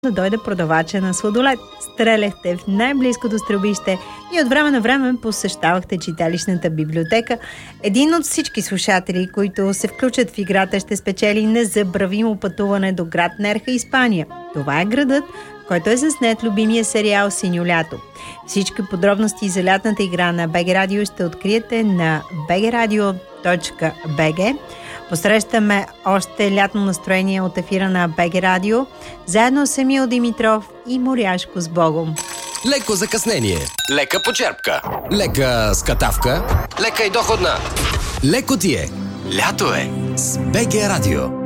да дойде продавача на сладолед. Стреляхте в най-близкото стрелбище и от време на време посещавахте читалищната библиотека. Един от всички слушатели, които се включат в играта, ще спечели незабравимо пътуване до град Нерха, Испания. Това е градът, който е заснет любимия сериал "Синьо лято". Всички подробности за лятната игра на BG Radio ще откриете на bgradio.bg. Посрещаме още лятно настроение от ефира на BG Radio, заедно с Емил Димитров и Моряшко с Богом. Леко закъснение, лека почерпка, лека скатавка, лека и доходна. Леко ти е. Лято е с BG Radio.